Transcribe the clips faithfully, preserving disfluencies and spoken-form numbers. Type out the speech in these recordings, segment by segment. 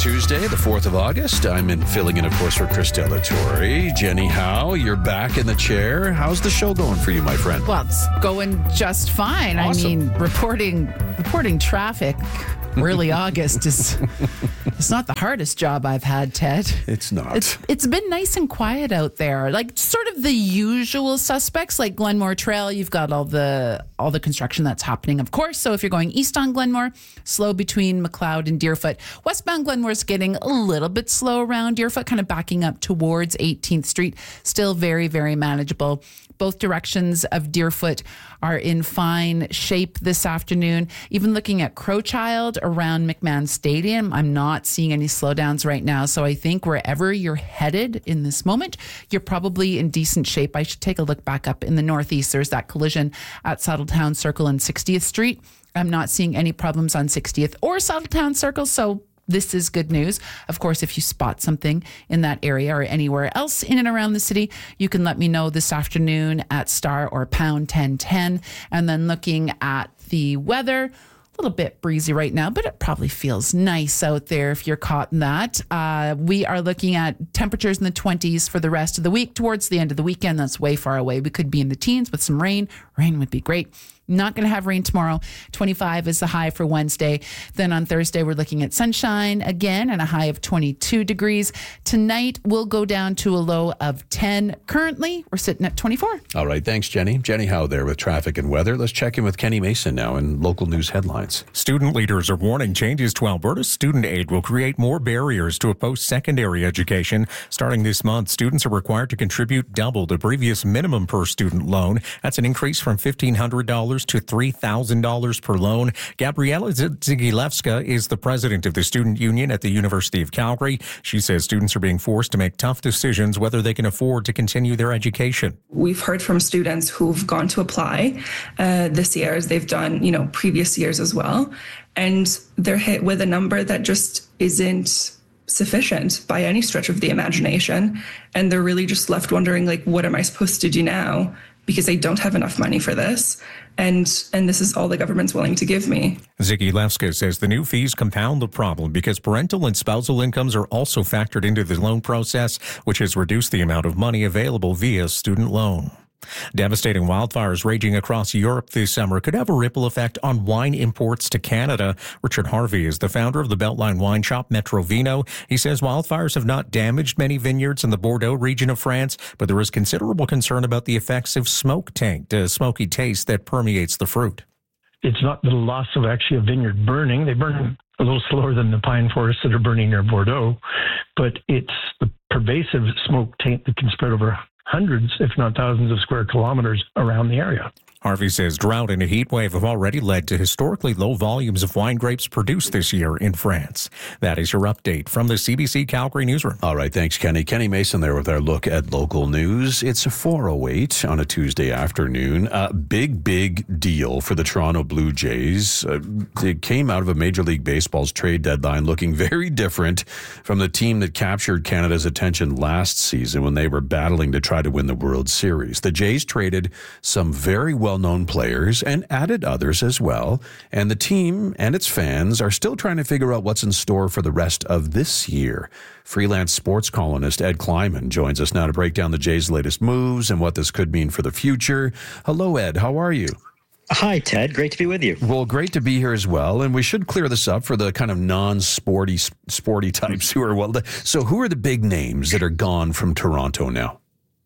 Tuesday, the fourth of August. I'm in filling in, of course, for Chris Delatorre. Jenny Howe, you're back in the chair. How's the show going for you, my friend? Well, it's going just fine. Awesome. I mean, reporting reporting traffic early August is it's not the hardest job I've had, Ted. It's not. It's, it's been nice and quiet out there. Like sort of the usual suspects, like Glenmore Trail. You've got all the all the construction that's happening, of course. So if you're going east on Glenmore, slow between McLeod and Deerfoot. Westbound Glenmore's getting a little bit slow around Deerfoot, kind of backing up towards eighteenth Street. Still very, very manageable. Both directions of Deerfoot are in fine shape this afternoon. Even looking at Crowchild around McMahon Stadium, I'm not seeing any slowdowns right now. So I think wherever you're headed in this moment, you're probably in decent shape. I should take a look back up in the northeast. There's that collision at Saddletown Circle and sixtieth Street. I'm not seeing any problems on sixtieth or Saddletown Circle, so this is good news. Of course, if you spot something in that area or anywhere else in and around the city, you can let me know this afternoon at star or pound ten ten. And then looking at the weather, a little bit breezy right now, but it probably feels nice out there if you're caught in that. Uh, we are looking at temperatures in the twenties for the rest of the week. Towards the end of the weekend, that's way far away. We could be in the teens with some rain. Rain would be great. Not going to have rain tomorrow. twenty-five is the high for Wednesday. Then on Thursday, we're looking at sunshine again and a high of twenty-two degrees. Tonight, we'll go down to a low of ten. Currently, we're sitting at twenty-four. All right. Thanks, Jenny. Jenny Howe there with traffic and weather. Let's check in with Kenny Mason now in local news headlines. Student leaders are warning changes to Alberta's student aid will create more barriers to a post-secondary education. Starting this month, students are required to contribute double the previous minimum per student loan. That's an increase from fifteen hundred dollars to three thousand dollars per loan. Gabriela Zigilewska is the president of the student union at the University of Calgary. She says students are being forced to make tough decisions whether they can afford to continue their education. We've heard from students who've gone to apply uh, this year, as they've done, you know, previous years as well, and they're hit with a number that just isn't sufficient by any stretch of the imagination, and they're really just left wondering, like, what am I supposed to do now? Because they don't have enough money for this, and and this is all the government's willing to give me. Zigilewska says the new fees compound the problem because parental and spousal incomes are also factored into the loan process, which has reduced the amount of money available via student loan. Devastating wildfires raging across Europe this summer could have a ripple effect on wine imports to Canada. Richard Harvey is the founder of the Beltline wine shop Metro Vino. He says wildfires have not damaged many vineyards in the Bordeaux region of France, but there is considerable concern about the effects of smoke taint, a smoky taste that permeates the fruit. It's not the loss of actually a vineyard burning. They burn a little slower than the pine forests that are burning near Bordeaux, but it's the pervasive smoke taint that can spread over hundreds, if not thousands of square kilometers around the area. Harvey says drought and a heat wave have already led to historically low volumes of wine grapes produced this year in France. That is your update from the C B C Calgary newsroom. All right, thanks, Kenny. Kenny Mason there with our look at local news. It's a four oh eight on a Tuesday afternoon. Uh, big, big deal for the Toronto Blue Jays. Uh, it came out of a Major League Baseball's trade deadline looking very different from the team that captured Canada's attention last season when they were battling to try to win the World Series. The Jays traded some very well known players and added others as well. And the team and its fans are still trying to figure out what's in store for the rest of this year. Freelance sports columnist Ed Kleiman joins us now to break down the Jays' latest moves and what this could mean for the future. Hello, Ed. How are you? Hi, Ted. Great to be with you. Well, great to be here as well. And we should clear this up for the kind of non-sporty sporty types who are, well, so who are the big names that are gone from Toronto now?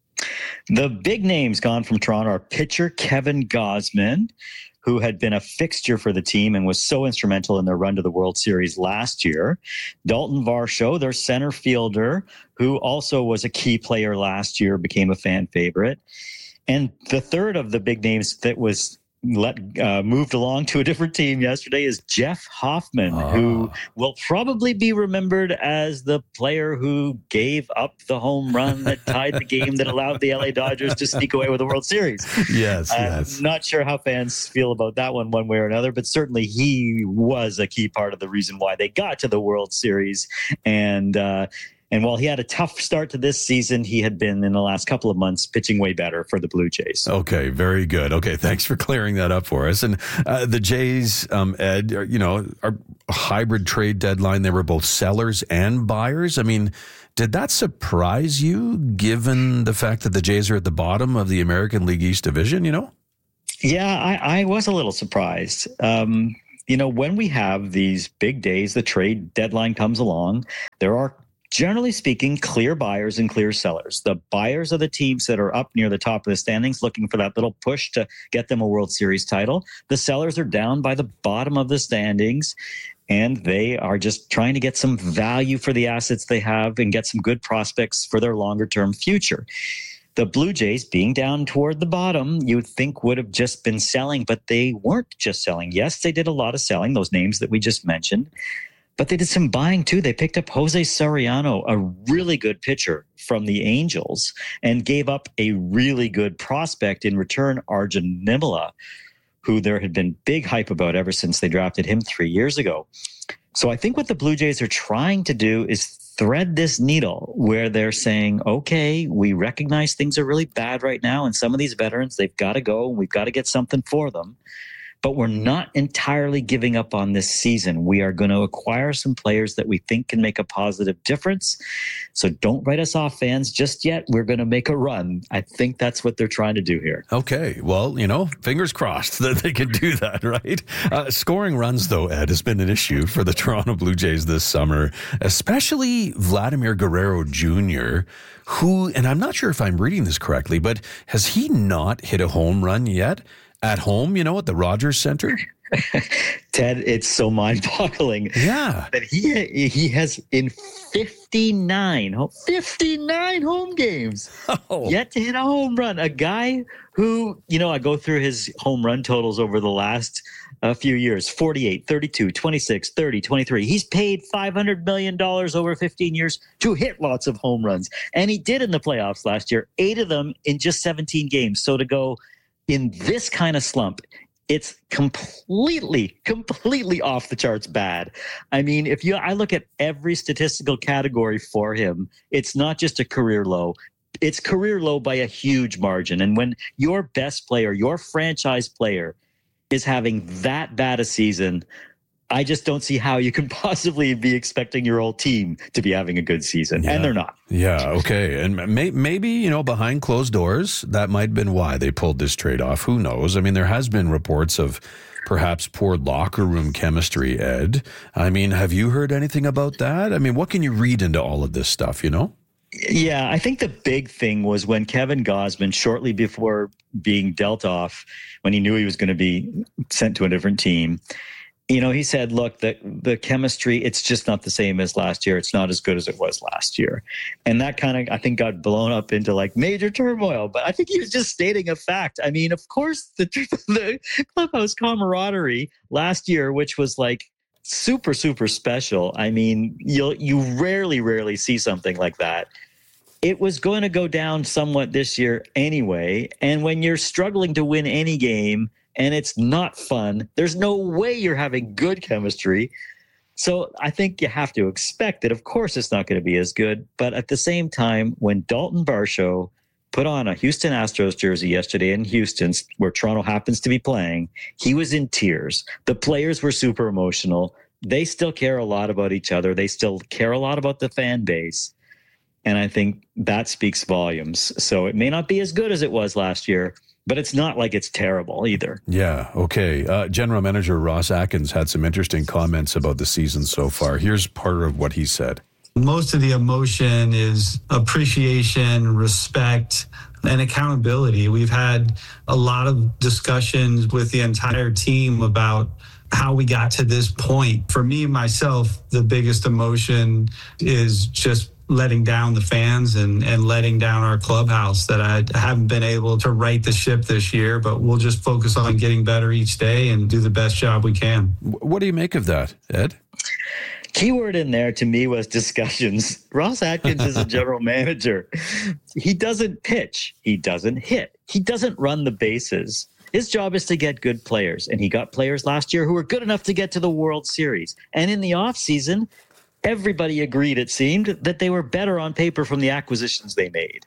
The big names gone from Toronto are pitcher Kevin Gausman, who had been a fixture for the team and was so instrumental in their run to the World Series last year. Dalton Varsho, their center fielder, who also was a key player last year, became a fan favorite. And the third of the big names that was let uh, moved along to a different team yesterday is Jeff Hoffman, oh. who will probably be remembered as the player who gave up the home run that tied the game that allowed the L A Dodgers to sneak away with the World Series. Yes, I'm yes. Not sure how fans feel about that one, one way or another, but certainly he was a key part of the reason why they got to the World Series. And uh, And while he had a tough start to this season, he had been in the last couple of months pitching way better for the Blue Jays. Okay, very good. Okay, thanks for clearing that up for us. And uh, the Jays, um, Ed, are, you know, are a hybrid trade deadline. They were both sellers and buyers. I mean, did that surprise you, given the fact that the Jays are at the bottom of the American League East Division, you know? Yeah, I, I was a little surprised. Um, you know, when we have these big days, the trade deadline comes along, there are, generally speaking, clear buyers and clear sellers. The buyers are the teams that are up near the top of the standings looking for that little push to get them a World Series title. The sellers are down by the bottom of the standings, and they are just trying to get some value for the assets they have and get some good prospects for their longer-term future. The Blue Jays, being down toward the bottom, you'd think would have just been selling, but they weren't just selling. Yes, they did a lot of selling, those names that we just mentioned, but they did some buying too. They picked up Jose Soriano, a really good pitcher from the Angels, and gave up a really good prospect in return, Arjun Nimala, who there had been big hype about ever since they drafted him three years ago. So I think what the Blue Jays are trying to do is thread this needle where they're saying, okay, we recognize things are really bad right now, and some of these veterans, they've got to go, and we've got to get something for them. But we're not entirely giving up on this season. We are going to acquire some players that we think can make a positive difference. So don't write us off, fans, just yet. We're going to make a run. I think that's what they're trying to do here. Okay. Well, you know, fingers crossed that they can do that, right? Uh, scoring runs, though, Ed, has been an issue for the Toronto Blue Jays this summer, especially Vladimir Guerrero Junior, who, and I'm not sure if I'm reading this correctly, but has he not hit a home run yet? At home, you know, at the Rogers Center? Ted, it's so mind-boggling. Yeah. That he he has in fifty-nine, fifty-nine home games oh. yet to hit a home run. A guy who, you know, I go through his home run totals over the last uh, few years, forty-eight, thirty-two, twenty-six, thirty, twenty-three. He's paid five hundred million dollars over fifteen years to hit lots of home runs. And he did in the playoffs last year, eight of them in just seventeen games. So to go in this kind of slump, it's completely, completely off the charts bad. I mean, if you, I look at every statistical category for him, it's not just a career low. It's career low by a huge margin. And when your best player, your franchise player, is having that bad a season, I just don't see how you can possibly be expecting your whole team to be having a good season. Yeah. And they're not. Yeah, okay. And may, maybe, you know, behind closed doors, that might have been why they pulled this trade off. Who knows? I mean, there has been reports of perhaps poor locker room chemistry, Ed. I mean, have you heard anything about that? I mean, what can you read into all of this stuff, you know? Yeah, I think the big thing was when Kevin Gausman, shortly before being dealt off, when he knew he was going to be sent to a different team, you know, he said, look, the, the chemistry, it's just not the same as last year. It's not as good as it was last year. And that kind of, I think, got blown up into like major turmoil. But I think he was just stating a fact. I mean, of course, the, the clubhouse camaraderie last year, which was like super, super special. I mean, you'll, you rarely, rarely see something like that. It was going to go down somewhat this year anyway. And when you're struggling to win any game, and it's not fun, there's no way you're having good chemistry. So I think you have to expect that, of course, it's not going to be as good. But at the same time, when Dalton Varsho put on a Houston Astros jersey yesterday in Houston, where Toronto happens to be playing, he was in tears. The players were super emotional. They still care a lot about each other. They still care a lot about the fan base. And I think that speaks volumes. So it may not be as good as it was last year, but it's not like it's terrible either. Yeah, okay. Uh, General Manager Ross Atkins had some interesting comments about the season so far. Here's part of what he said. Most of the emotion is appreciation, respect, and accountability. We've had a lot of discussions with the entire team about how we got to this point. For me, myself, the biggest emotion is just letting down the fans and, and letting down our clubhouse, that I haven't been able to right the ship this year, but we'll just focus on getting better each day and do the best job we can. What do you make of that, Ed? Keyword in there to me was discussions. Ross Atkins is a general manager. He doesn't pitch. He doesn't hit. He doesn't run the bases. His job is to get good players, and he got players last year who were good enough to get to the World Series. And in the offseason, everybody agreed, it seemed, that they were better on paper from the acquisitions they made.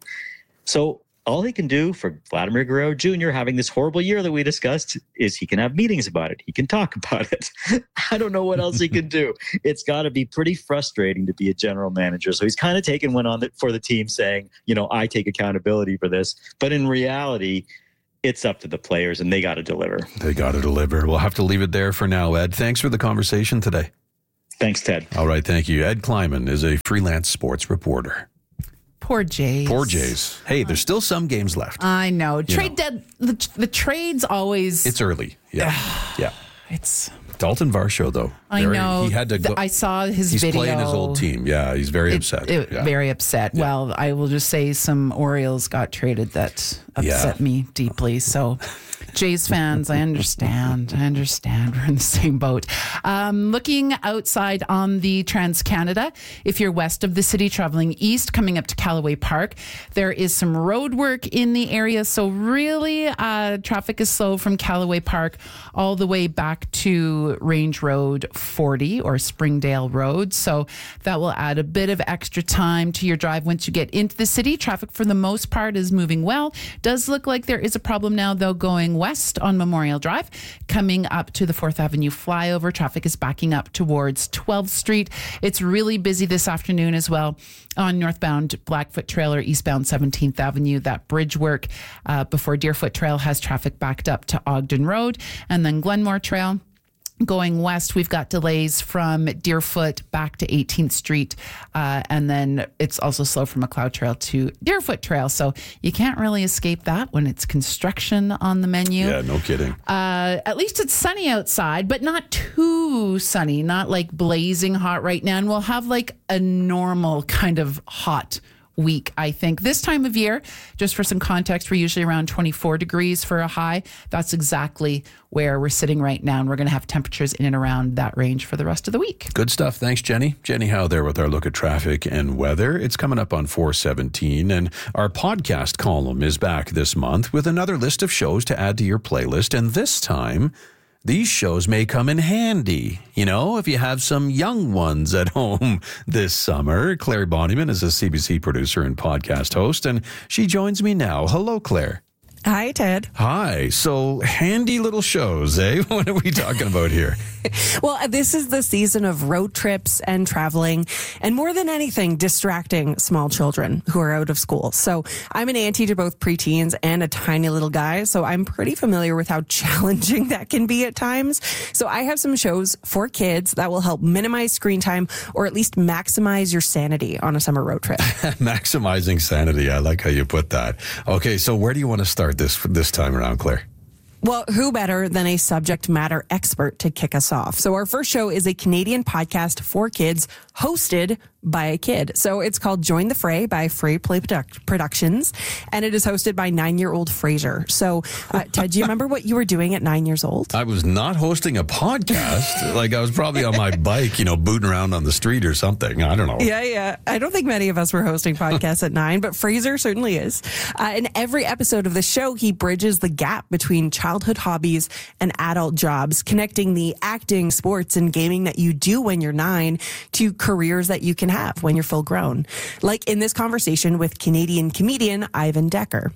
So all he can do for Vladimir Guerrero Junior having this horrible year that we discussed is he can have meetings about it. He can talk about it. I don't know what else he can do. It's got to be pretty frustrating to be a general manager. So he's kind of taken one on the, for the team saying, you know, I take accountability for this. But in reality, it's up to the players and they got to deliver. They got to deliver. We'll have to leave it there for now, Ed. Thanks for the conversation today. Thanks, Ted. All right. Thank you. Ed Kleiman is a freelance sports reporter. Poor Jays. Poor Jays. Hey, there's still some games left. I know. You Trade know. dead. The, the trade's always. It's early. Yeah. yeah. It's. Dalton Varsho, though. I very, know. He had to go. I saw his he's video. He's playing his old team. Yeah. He's very It- upset. it- yeah. Very upset. Yeah. Well, I will just say some Orioles got traded that upset Yeah. me deeply. So, Jays fans, I understand. I understand. We're in the same boat. Um, looking outside on the Trans-Canada, if you're west of the city traveling east, coming up to Callaway Park, there is some road work in the area. So really, uh, traffic is slow from Callaway Park all the way back to Range Road forty or Springdale Road. So that will add a bit of extra time to your drive once you get into the city. Traffic for the most part is moving well. Does look like there is a problem now, though, going west on Memorial Drive. Coming up to the fourth Avenue flyover, traffic is backing up towards twelfth Street. It's really busy this afternoon as well on northbound Blackfoot Trail or eastbound seventeenth Avenue. That bridge work uh, before Deerfoot Trail has traffic backed up to Ogden Road. And then Glenmore Trail. Going west, we've got delays from Deerfoot back to eighteenth Street. Uh, and then it's also slow from McLeod Trail to Deerfoot Trail. So you can't really escape that when it's construction on the menu. Yeah, no kidding. Uh, at least it's sunny outside, but not too sunny, not like blazing hot right now. And we'll have like a normal kind of hot week, I think. This time of year, just for some context, we're usually around twenty-four degrees for a high. That's exactly where we're sitting right now. And we're going to have temperatures in and around that range for the rest of the week. Good stuff. Thanks, Jenny. Jenny Howe there with our look at traffic and weather. It's coming up on four seventeen, and our podcast column is back this month with another list of shows to add to your playlist. And this time, these shows may come in handy, you know, if you have some young ones at home this summer. Claire Bonnyman is a C B C producer and podcast host, and she joins me now. Hello, Claire. Hi, Ted. Hi. So, handy little shows, eh? What are we talking about here? Well, this is the season of road trips and traveling, and more than anything, distracting small children who are out of school. So I'm an auntie to both preteens and a tiny little guy, so I'm pretty familiar with how challenging that can be at times. So I have some shows for kids that will help minimize screen time or at least maximize your sanity on a summer road trip. Maximizing sanity. I like how you put that. Okay, so where do you want to start this this time around, Claire? Well, who better than a subject matter expert to kick us off? So our first show is a Canadian podcast for kids hosted by a kid. So it's called Join the Fray by Fray Play Produc- Productions, and it is hosted by nine-year-old Fraser. So, uh, Ted, do you remember what you were doing at nine years old? I was not hosting a podcast. Like I was probably on my bike, you know, booting around on the street or something. I don't know. Yeah, yeah. I don't think many of us were hosting podcasts at nine, but Fraser certainly is. Uh, in every episode of the show, he bridges the gap between childhood hobbies and adult jobs, connecting the acting, sports, and gaming that you do when you're nine to careers that you can have when you're full grown. Like in this conversation with Canadian comedian Ivan Decker.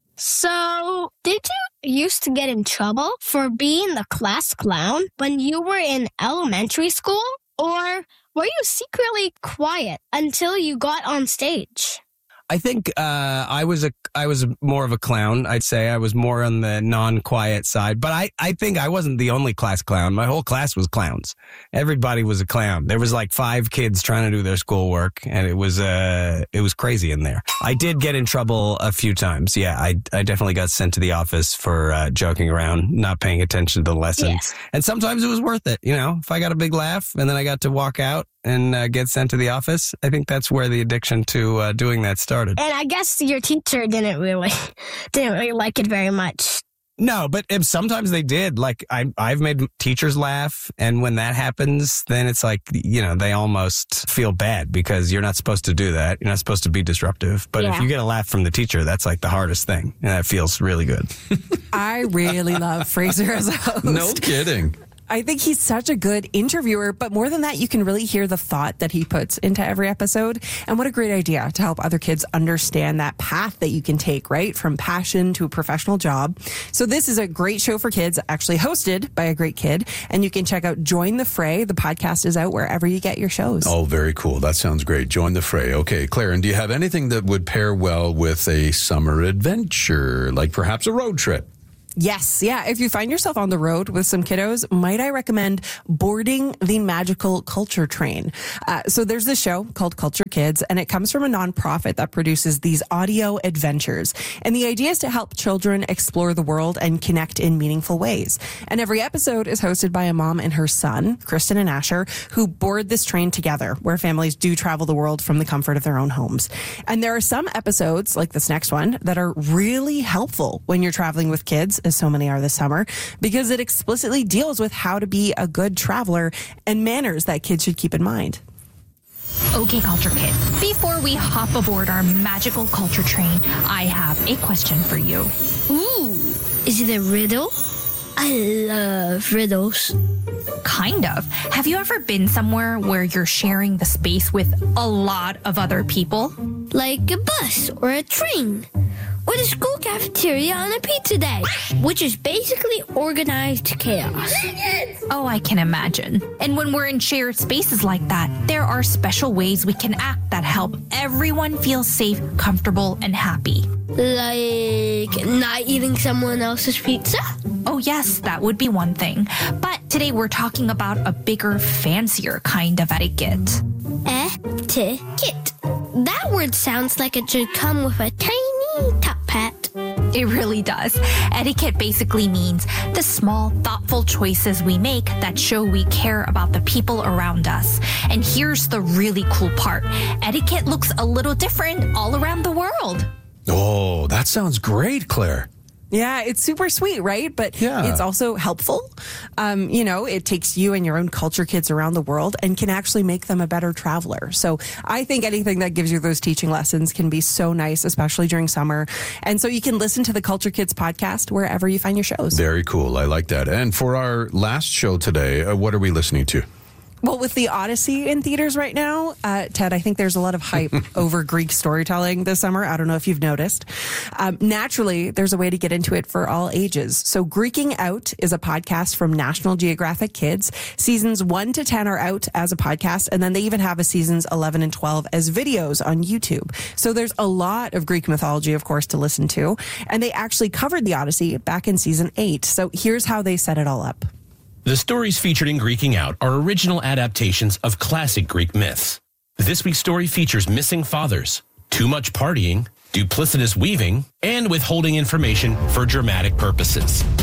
So, did you used to get in trouble for being the class clown when you were in elementary school? Or were you secretly quiet until you got on stage? I think uh, I was a I was more of a clown. I'd say I was more on the non-quiet side. But I, I think I wasn't the only class clown. My whole class was clowns. Everybody was a clown. There was like five kids trying to do their schoolwork, and it was uh it was crazy in there. I did get in trouble a few times. Yeah, I I definitely got sent to the office for uh, joking around, not paying attention to the lessons. Yes. And sometimes it was worth it. You know, if I got a big laugh and then I got to walk out and uh, get sent to the office, I think that's where the addiction to uh, doing that started. And I guess your teacher didn't really didn't really like it very much. No, but if sometimes they did. Like I, I've made teachers laugh, and when that happens, then it's like, you know, they almost feel bad because you're not supposed to do that. You're not supposed to be disruptive. But Yeah. if you get a laugh from the teacher, that's like the hardest thing, and that feels really good. I really love Fraser as a host. No kidding. I think he's such a good interviewer, but more than that, you can really hear the thought that he puts into every episode. And what a great idea to help other kids understand that path that you can take, right? From passion to a professional job. So this is a great show for kids, actually hosted by a great kid. And you can check out Join the Fray. The podcast is out wherever you get your shows. Oh, very cool. That sounds great. Join the fray. Okay, Claire, and do you have anything that would pair well with a summer adventure, like perhaps a road trip? Yes. Yeah. If you find yourself on the road with some kiddos, might I recommend boarding the Magical Culture Train? Uh, so there's this show called Culture Kids, and it comes from a nonprofit that produces these audio adventures. And the idea is to help children explore the world and connect in meaningful ways. And every episode is hosted by a mom and her son, Kristen and Asher, who board this train together, where families do travel the world from the comfort of their own homes. And there are some episodes, like this next one, that are really helpful when you're traveling with kids, as so many are this summer, because it explicitly deals with how to be a good traveler and manners that kids should keep in mind. Okay, Culture Kids, before we hop aboard our magical culture train, I have a question for you. Ooh, is it a riddle? I love riddles. Kind of. Have you ever been somewhere where you're sharing the space with a lot of other people? Like a bus or a train. Or the school cafeteria on a pizza day, which is basically organized chaos. Oh, I can imagine. And when we're in shared spaces like that, there are special ways we can act that help everyone feel safe, comfortable, and happy. Like not eating someone else's pizza? Oh, yes, that would be one thing. But today we're talking about a bigger, fancier kind of etiquette. Etiquette. That word sounds like it should come with a tiny top hat. It really does. Etiquette basically means the small, thoughtful choices we make that show we care about the people around us. And here's the really cool part. Etiquette looks a little different all around the world. Oh, that sounds great, Claire. Yeah, it's super sweet, right? But yeah. It's also helpful. Um, you know, it takes you and your own culture kids around the world and can actually make them a better traveler. So I think anything that gives you those teaching lessons can be so nice, especially during summer. And so you can listen to the Culture Kids podcast wherever you find your shows. Very cool. I like that. And for our last show today, uh, what are we listening to? Well, with the Odyssey in theaters right now, uh, Ted, I think there's a lot of hype over Greek storytelling this summer. I don't know if you've noticed. Um, naturally, there's a way to get into it for all ages. So Greeking Out is a podcast from National Geographic Kids. Seasons one to ten are out as a podcast, and then they even have a seasons eleven and twelve as videos on YouTube. So there's a lot of Greek mythology, of course, to listen to. And they actually covered the Odyssey back in season eight. So here's how they set it all up. The stories featured in Greeking Out are original adaptations of classic Greek myths. This week's story features missing fathers, too much partying, duplicitous weaving, and withholding information for dramatic purposes.